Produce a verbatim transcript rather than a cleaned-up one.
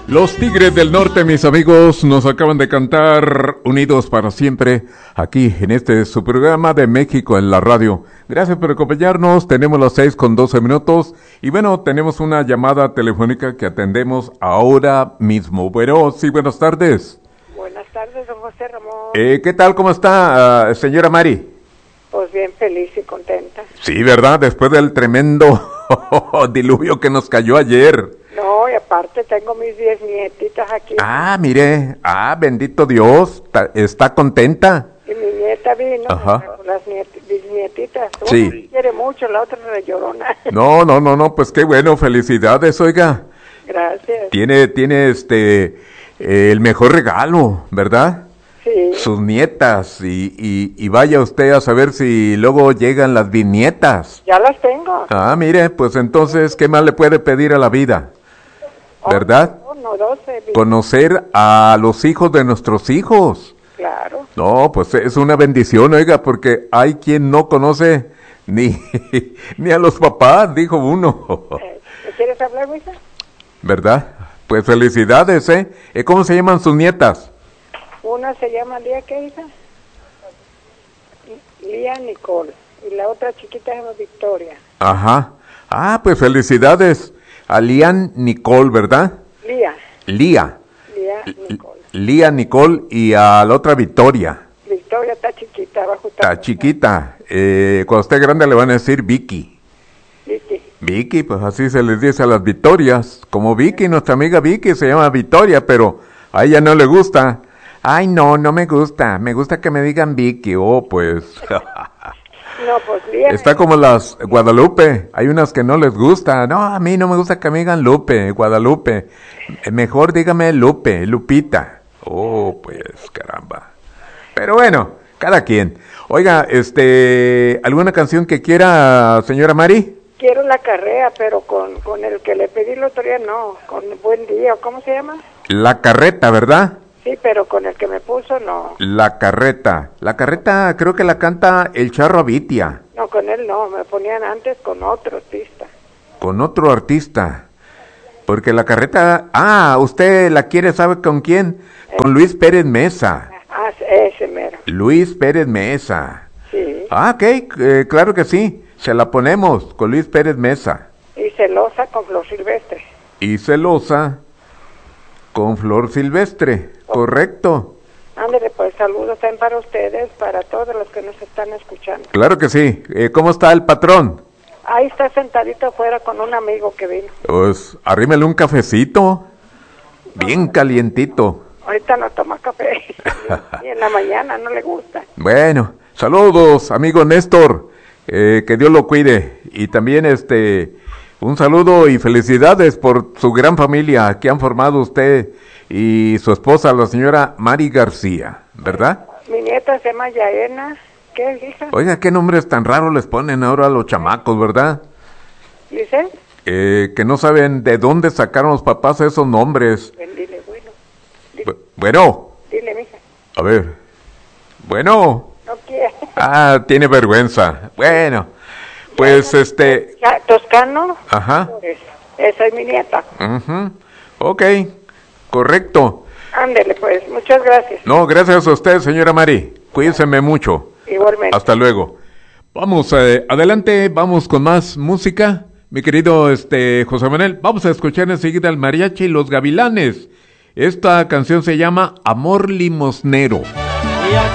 Los Tigres del Norte, mis amigos, nos acaban de cantar Unidos para Siempre, aquí en este su programa de México en la radio. Gracias por acompañarnos, tenemos las seis con doce minutos, y bueno, tenemos una llamada telefónica que atendemos ahora mismo. Bueno, sí, buenas tardes. Buenas tardes, don José Ramón. Eh, ¿qué tal, cómo está, uh, señora Mari? Pues bien, feliz y contenta. Sí, ¿verdad? Después del tremendo diluvio que nos cayó ayer. No, y aparte tengo mis diez nietitas aquí. Ah, mire, ah, bendito Dios, ta, está contenta. Y mi nieta vino, ajá, las niet, mis nietitas. Una sí. quiere mucho, la otra le llorona. No, no, no, no, pues qué bueno, felicidades, oiga. Gracias. Tiene, tiene este, eh, el mejor regalo, ¿verdad? Sí. Sus nietas, y, y, y vaya usted a saber si luego llegan las bisnietas. Ya las tengo. Ah, mire, pues entonces, ¿qué más le puede pedir a la vida? ¿Verdad? Oh, no, doce. Conocer a los hijos de nuestros hijos. Claro. No, pues es una bendición, oiga, porque hay quien no conoce ni, ni a los papás, dijo uno. Eh, ¿Quieres hablar, Luisa? ¿Verdad? Pues felicidades, ¿eh? ¿Cómo se llaman sus nietas? Una se llama Lía, ¿qué hija? Lía Nicole. Y la otra chiquita se llama Victoria. Ajá. Ah, pues felicidades a Lian Nicole, ¿verdad? Lía. Lía. Lía Nicole. Lía Nicole y a la otra Victoria. Victoria está chiquita, abajo está. Está chiquita. Eh, cuando esté grande le van a decir Vicky. Vicky. Vicky, pues así se les dice a las Victorias. Como Vicky, nuestra amiga Vicky se llama Victoria, pero a ella no le gusta. Ay, no, no me gusta. Me gusta que me digan Vicky. Oh, pues. No, pues bien. Está como las Guadalupe. Hay unas que no les gusta. No, a mí no me gusta que me digan Lupe, Guadalupe. Mejor dígame Lupe, Lupita. Oh, pues, caramba. Pero bueno, cada quien. Oiga, este, ¿alguna canción que quiera, señora Mari? Quiero La Carrea, pero con, con el que le pedí el otro día, no. Con Buen Día, ¿cómo se llama? La Carreta, ¿verdad? Sí, pero con el que me puso, no. La Carreta. La Carreta creo que la canta el Charro Abitia. No, con él no, me ponían antes con otro artista. Con otro artista. Porque la Carreta... Ah, usted la quiere, ¿sabe con quién? Eh. Con Luis Pérez Mesa. Ah, ese mero. Luis Pérez Mesa. Sí. Ah, ok, eh, claro que sí. Se la ponemos con Luis Pérez Mesa. Y Celosa con Flor Silvestre. Y Celosa con Flor Silvestre. Correcto. Ándale, pues saludos también para ustedes, para todos los que nos están escuchando. Claro que sí. Eh, ¿Cómo está el patrón? Ahí está sentadito afuera con un amigo que vino. Pues arrímele un cafecito, bien calientito. Ahorita no toma café, y en la mañana no le gusta. Bueno, saludos, amigo Néstor, eh, que Dios lo cuide. Y también este, un saludo y felicidades por su gran familia que han formado usted y su esposa, la señora Mari García, ¿verdad? Mi nieta se llama Yaena. ¿Qué, hija? Oiga, qué nombres tan raros les ponen ahora a los chamacos, ¿verdad? ¿Dice? Eh, que no saben de dónde sacaron los papás esos nombres. Ven, dile, bueno. Dile. Bu- bueno. Dile, mija. A ver. Bueno. No quiere. Ah, tiene vergüenza. Bueno, pues Ya, este... ya, Toscano. Ajá. Pues, esa es mi nieta. Uh-huh. Ok, correcto. Ándele, pues, muchas gracias. No, gracias a usted, señora Mari. Cuídeseme mucho. Igualmente. Hasta luego. Vamos, eh, adelante, vamos con más música. Mi querido este José Manuel, vamos a escuchar enseguida al Mariachi y los Gavilanes. Esta canción se llama Amor Limosnero.